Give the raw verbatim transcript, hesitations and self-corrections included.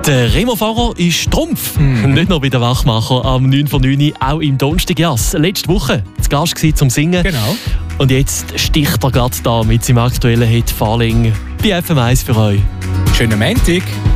Der Remo Fahrer ist Trumpf. Mhm. Nicht nur bei den Wachmacher am neun vor neun, auch im Donnerstagjass. Letzte Woche zu Gast gewesen zum Singen. Genau. Und jetzt sticht er gerade da mit seinem aktuellen Hit «Falling» bei F M eins für euch. Schönen Montag.